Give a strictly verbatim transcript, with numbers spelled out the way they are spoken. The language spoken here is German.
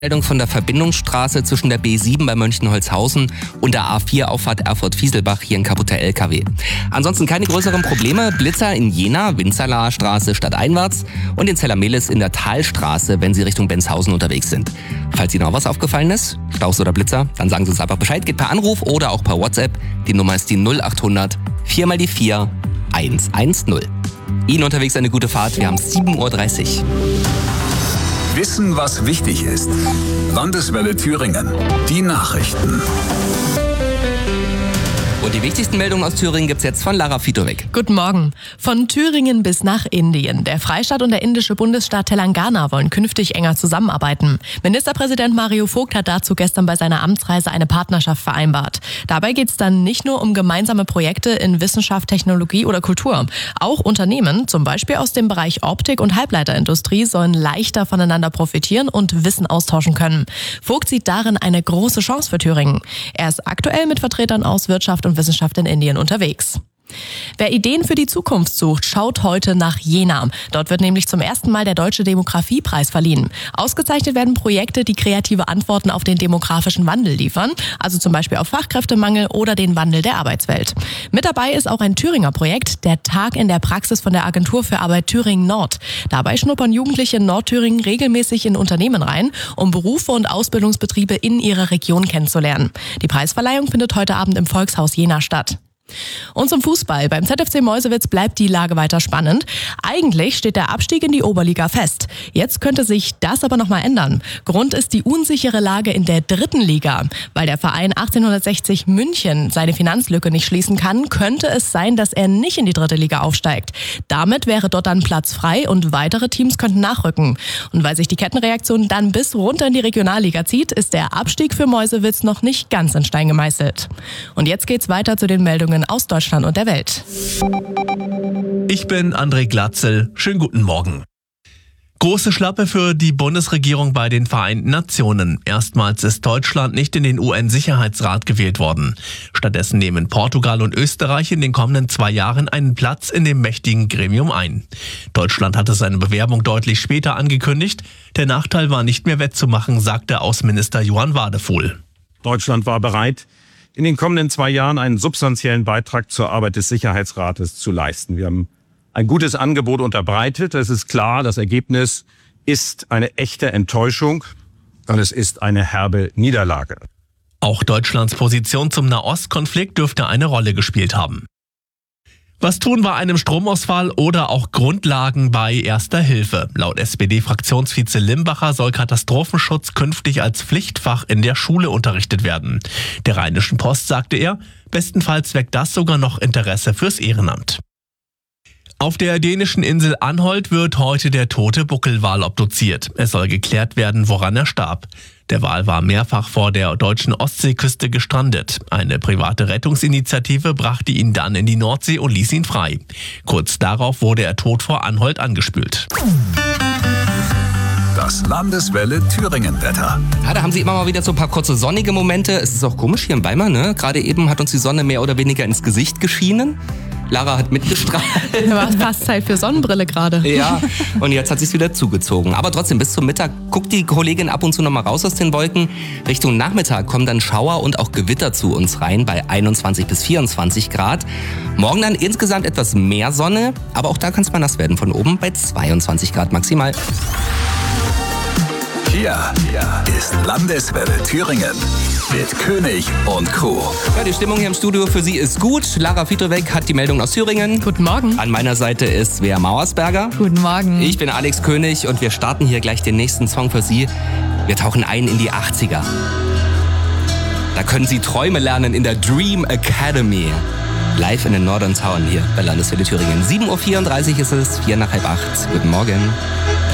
Meldung von der Verbindungsstraße zwischen der B sieben bei Mönchenholzhausen und der A vier Auffahrt Erfurt-Fieselbach, hier ein kaputter L K W. Ansonsten keine größeren Probleme. Blitzer in Jena, Winzerlaer Straße stadteinwärts und in Zellermelis in der Talstraße, wenn Sie Richtung Benzhausen unterwegs sind. Falls Ihnen auch was aufgefallen ist, Staus oder Blitzer, dann sagen Sie uns einfach Bescheid. Geht per Anruf oder auch per WhatsApp. Die Nummer ist die null achthundert vier mal die vier eins eins null. Ihnen unterwegs eine gute Fahrt. Wir haben sieben Uhr dreißig. Wissen, was wichtig ist. Landeswelle Thüringen. Die Nachrichten. Und die wichtigsten Meldungen aus Thüringen gibt's jetzt von Lara Fitowek. Guten Morgen. Von Thüringen bis nach Indien. Der Freistaat und der indische Bundesstaat Telangana wollen künftig enger zusammenarbeiten. Ministerpräsident Mario Vogt hat dazu gestern bei seiner Amtsreise eine Partnerschaft vereinbart. Dabei geht's dann nicht nur um gemeinsame Projekte in Wissenschaft, Technologie oder Kultur. Auch Unternehmen, zum Beispiel aus dem Bereich Optik- und Halbleiterindustrie, sollen leichter voneinander profitieren und Wissen austauschen können. Vogt sieht darin eine große Chance für Thüringen. Er ist aktuell mit Vertretern aus Wirtschaft und Wissenschaft in Indien unterwegs. Wer Ideen für die Zukunft sucht, schaut heute nach Jena. Dort wird nämlich zum ersten Mal der Deutsche Demografiepreis verliehen. Ausgezeichnet werden Projekte, die kreative Antworten auf den demografischen Wandel liefern, also zum Beispiel auf Fachkräftemangel oder den Wandel der Arbeitswelt. Mit dabei ist auch ein Thüringer Projekt, der Tag in der Praxis von der Agentur für Arbeit Thüringen Nord. Dabei schnuppern Jugendliche in Nordthüringen regelmäßig in Unternehmen rein, um Berufe und Ausbildungsbetriebe in ihrer Region kennenzulernen. Die Preisverleihung findet heute Abend im Volkshaus Jena statt. Und zum Fußball. Beim Z F C Meuselwitz bleibt die Lage weiter spannend. Eigentlich steht der Abstieg in die Oberliga fest. Jetzt könnte sich das aber nochmal ändern. Grund ist die unsichere Lage in der dritten Liga. Weil der Verein achtzehnhundertsechzig München seine Finanzlücke nicht schließen kann, könnte es sein, dass er nicht in die dritte Liga aufsteigt. Damit wäre dort dann Platz frei und weitere Teams könnten nachrücken. Und weil sich die Kettenreaktion dann bis runter in die Regionalliga zieht, ist der Abstieg für Meuselwitz noch nicht ganz in Stein gemeißelt. Und jetzt geht's weiter zu den Meldungen aus Deutschland und der Welt. Ich bin André Glatzel. Schönen guten Morgen. Große Schlappe für die Bundesregierung bei den Vereinten Nationen. Erstmals ist Deutschland nicht in den U N-Sicherheitsrat gewählt worden. Stattdessen nehmen Portugal und Österreich in den kommenden zwei Jahren einen Platz in dem mächtigen Gremium ein. Deutschland hatte seine Bewerbung deutlich später angekündigt. Der Nachteil war nicht mehr wettzumachen, sagte Außenminister Johann Wadefuhl. Deutschland war bereit, in den kommenden zwei Jahren einen substanziellen Beitrag zur Arbeit des Sicherheitsrates zu leisten. Wir haben ein gutes Angebot unterbreitet. Es ist klar, das Ergebnis ist eine echte Enttäuschung und es ist eine herbe Niederlage. Auch Deutschlands Position zum Nahostkonflikt dürfte eine Rolle gespielt haben. Was tun bei einem Stromausfall oder auch Grundlagen bei Erster Hilfe? Laut S P D-Fraktionsvize Limbacher soll Katastrophenschutz künftig als Pflichtfach in der Schule unterrichtet werden. Der Rheinischen Post sagte er, bestenfalls weckt das sogar noch Interesse fürs Ehrenamt. Auf der dänischen Insel Anholt wird heute der tote Buckelwal obduziert. Es soll geklärt werden, woran er starb. Der Wal war mehrfach vor der deutschen Ostseeküste gestrandet. Eine private Rettungsinitiative brachte ihn dann in die Nordsee und ließ ihn frei. Kurz darauf wurde er tot vor Anholt angespült. Das Landeswelle Thüringen-Wetter. Ja, da haben Sie immer mal wieder so ein paar kurze sonnige Momente. Es ist auch komisch hier in Weimar, ne? Gerade eben hat uns die Sonne mehr oder weniger ins Gesicht geschienen. Lara hat mitgestrahlt. War fast Zeit für Sonnenbrille gerade. Ja, und jetzt hat sie es wieder zugezogen. Aber trotzdem, bis zum Mittag guckt die Kollegin ab und zu noch mal raus aus den Wolken. Richtung Nachmittag kommen dann Schauer und auch Gewitter zu uns rein bei einundzwanzig bis vierundzwanzig Grad. Morgen dann insgesamt etwas mehr Sonne, aber auch da kann es mal nass werden von oben bei zweiundzwanzig Grad maximal. Hier, hier ist Landeswelle Thüringen mit König und Co. Ja, die Stimmung hier im Studio für Sie ist gut. Lara Fitowek hat die Meldung aus Thüringen. Guten Morgen. An meiner Seite ist Svea Mauersberger. Guten Morgen. Ich bin Alex König und wir starten hier gleich den nächsten Song für Sie. Wir tauchen ein in die achtziger. Da können Sie Träume lernen in der Dream Academy. Live in den Northern Town hier bei Landeswelle Thüringen. sieben Uhr vierunddreißig ist es, vier nach halb acht. Guten Morgen.